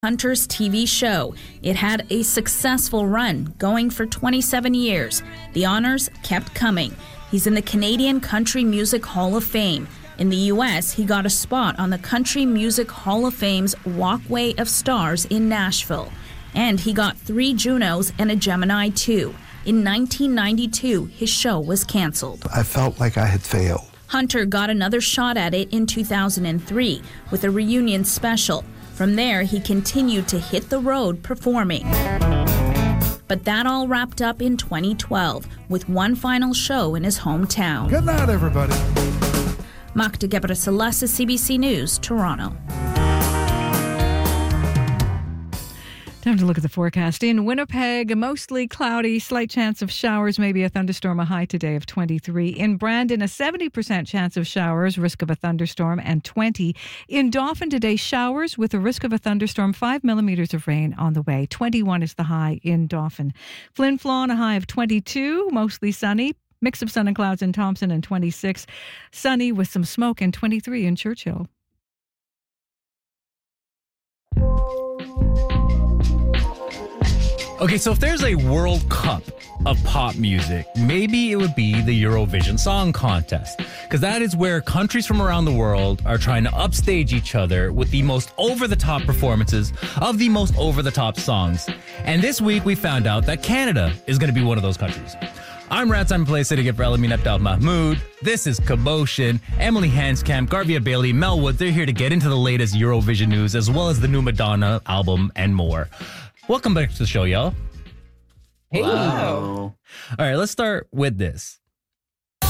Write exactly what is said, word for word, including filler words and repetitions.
Hunter's T V show. It had a successful run, going for twenty-seven years. The honors kept coming. He's in the Canadian Country Music Hall of Fame. In the U S, he got a spot on the Country Music Hall of Fame's Walkway of Stars in Nashville. And he got three Junos and a Gemini two. In nineteen ninety-two, his show was canceled. I felt like I had failed. Hunter got another shot at it in two thousand three with a reunion special. From there, he continued to hit the road performing. But that all wrapped up in twenty twelve with one final show in his hometown. Good night, everybody. Magda Gebrselassie, C B C News, Toronto. Time to look at the forecast. In Winnipeg, mostly cloudy, slight chance of showers, maybe a thunderstorm, a high today of twenty-three. In Brandon, a seventy percent chance of showers, risk of a thunderstorm, and twenty. In Dauphin today, showers with a risk of a thunderstorm, five millimeters of rain on the way. twenty-one is the high in Dauphin. Flin Flon, a high of twenty-two, mostly sunny. Mix of sun and clouds in Thompson, and twenty-six. Sunny with some smoke, and twenty-three in Churchill. Okay, so if there's a World Cup of pop music, maybe it would be the Eurovision Song Contest. Because that is where countries from around the world are trying to upstage each other with the most over-the-top performances of the most over-the-top songs. And this week we found out that Canada is going to be one of those countries. I'm Rats, I'm Play sitting in for Elamin Abdel Mahmoud. This is Commotion. Emily Hanscamp, Garvia Bailey, Mel Wood, they're here to get into the latest Eurovision news as well as the new Madonna album and more. Welcome back to the show, y'all. Hey. Wow. All right, let's start with this.